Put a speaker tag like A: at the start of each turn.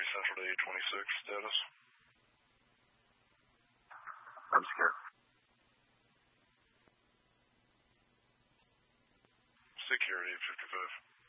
A: Central to 826 status.
B: I'm scared.
A: Security 855.